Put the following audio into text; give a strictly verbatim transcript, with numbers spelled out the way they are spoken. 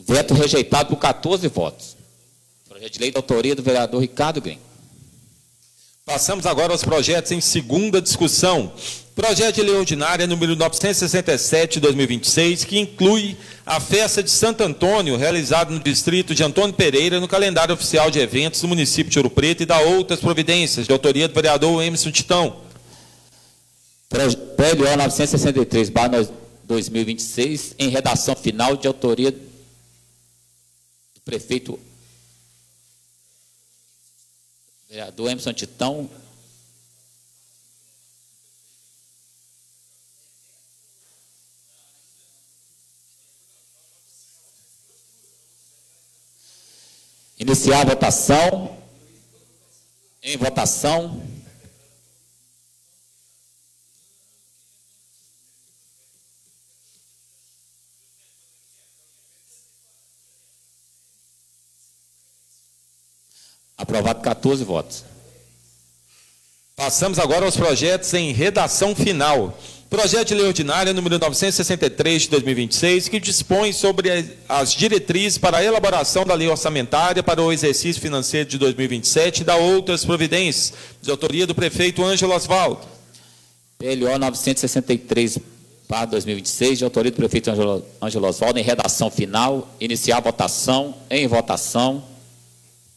Veto rejeitado por quatorze votos. Projeto de lei de autoria do vereador Ricardo Green. Passamos agora aos projetos em segunda discussão. Projeto de lei ordinária número novecentos e sessenta e sete de dois mil e vinte e seis, que inclui a festa de Santo Antônio, realizada no distrito de Antônio Pereira, no calendário oficial de eventos do município de Ouro Preto, e da outras providências, de autoria do vereador Emerson Titão. P L O novecentos e sessenta e três barra dois mil e vinte e seis, em redação final, de autoria do prefeito vereador Emerson Titão. Iniciar a votação. Em votação. Aprovado quatorze votos. Passamos agora aos projetos em redação final. Projeto de lei ordinária número novecentos e sessenta e três de dois mil e vinte e seis, que dispõe sobre as diretrizes para a elaboração da lei orçamentária para o exercício financeiro de dois mil e vinte e sete e da outras providências, de autoria do prefeito Ângelo Osvaldo. P L O novecentos e sessenta e três barra dois mil e vinte e seis, de autoria do prefeito Ângelo Osvaldo, em redação final. Iniciar a votação. Em votação.